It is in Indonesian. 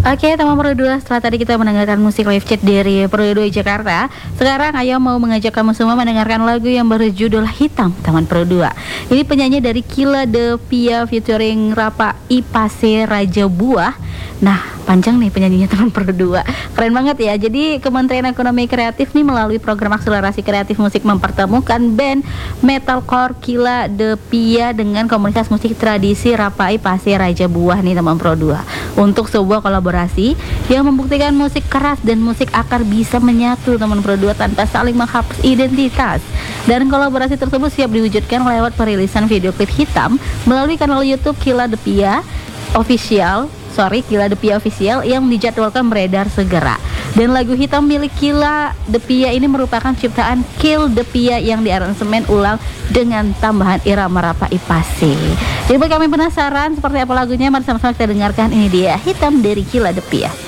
Oke, teman Pro 2, setelah tadi kita mendengarkan musik live chat dari Pro 2 Jakarta, sekarang Ayo mau mengajak kamu semua mendengarkan lagu yang berjudul Hitam, Taman Pro 2. Ini penyanyi dari Kila De Pia featuring Rapa Ipase Raja Buah. Nah, panjang nih penyanyinya teman Pro 2. Keren banget ya. Jadi Kementerian Ekonomi Kreatif nih melalui program akselerasi kreatif musik mempertemukan band metalcore Kila De Pia dengan komunitas musik tradisi Rapa Ipase Raja Buah nih teman Pro 2. Untuk sebuah kolaborasi yang membuktikan musik keras dan musik akar bisa menyatu teman Pro 2 tanpa saling menghapus identitas. Dan kolaborasi tersebut siap diwujudkan lewat perilisan video klip Hitam melalui kanal YouTube Kila De Pia Official yang dijadwalkan beredar segera. Dan lagu Hitam milik Kila De Pia ini merupakan ciptaan Kil De Pia yang diaransemen ulang dengan tambahan irama Rapa Ipase. Jadi bagi kami penasaran seperti apa lagunya, mari sama-sama kita dengarkan. Ini dia Hitam dari Kila De Pia.